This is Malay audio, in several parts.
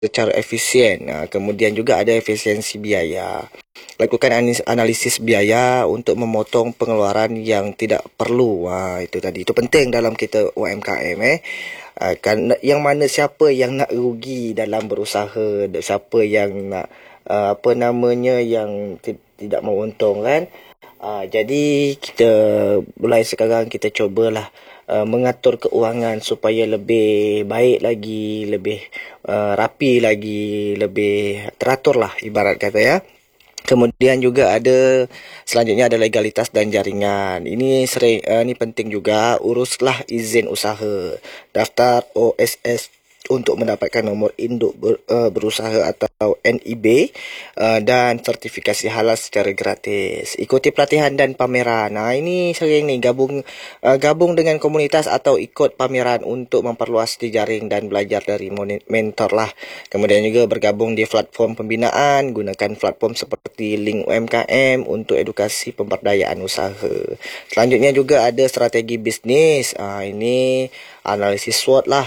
secara efisien. Kemudian juga ada efisiensi biaya. Lakukan analisis biaya untuk memotong pengeluaran yang tidak perlu. Itu tadi. Itu penting dalam kita UMKM. Kan yang mana siapa yang nak rugi dalam berusaha, siapa yang nak yang tidak menguntung kan. Jadi kita mulai sekarang kita cubalah mengatur keuangan supaya lebih baik lagi, lebih rapi lagi, lebih teratur lah ibarat kata ya. Kemudian juga selanjutnya ada legalitas dan jaringan. Ini ini penting juga, uruslah izin usaha, daftar OSS untuk mendapatkan nomor induk berusaha atau NIB dan sertifikasi halal secara gratis. Ikuti pelatihan dan pameran. Ini sering nih gabung dengan komunitas atau ikut pameran untuk memperluas jejaring dan belajar dari mentor lah. Kemudian juga bergabung di platform pembinaan, gunakan platform seperti Link UMKM untuk edukasi pemberdayaan usaha. Selanjutnya juga ada strategi bisnis. Ini analisis SWOT lah.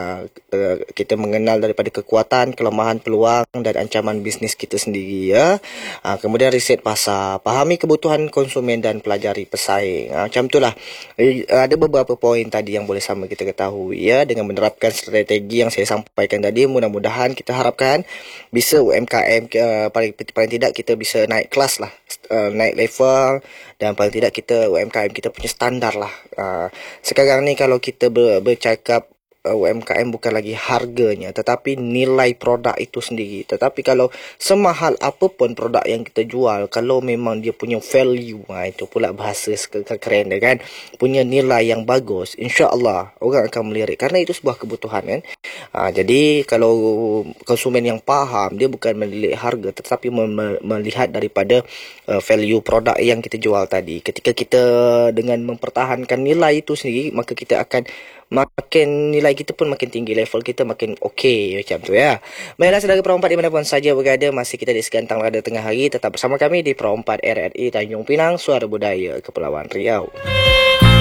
Kita mengenal daripada kekuatan, kelemahan, peluang dan ancaman bisnis kita sendiri ya. Kemudian riset pasar, pahami kebutuhan konsumen dan pelajari pesaing. Macam itulah. Ada beberapa poin tadi yang boleh sama kita ketahui ya. Dengan menerapkan strategi yang saya sampaikan tadi, mudah-mudahan kita harapkan bisa UMKM paling tidak kita bisa naik kelas lah, naik level, dan paling tidak kita UMKM kita punya standar lah. Sekarang ni kalau kita bercakap UMKM bukan lagi harganya, tetapi nilai produk itu sendiri. Tetapi kalau semahal apapun produk yang kita jual, kalau memang dia punya value, itu pula bahasa keren dia kan, punya nilai yang bagus, insya-Allah orang akan melirik, karena itu sebuah kebutuhan kan. Jadi kalau konsumen yang faham, dia bukan melihat harga tetapi melihat daripada value produk yang kita jual tadi. Ketika kita dengan mempertahankan nilai itu sendiri, maka kita akan makin nilai kita pun makin tinggi, level kita makin okey macam tu ya. Baiklah saudara Pro 4 dimanapun saja berada, masih kita di Segantang Lada Tengah Hari, tetap bersama kami di Pro 4 RRI Tanjung Pinang, Suara Budaya Kepulauan Riau.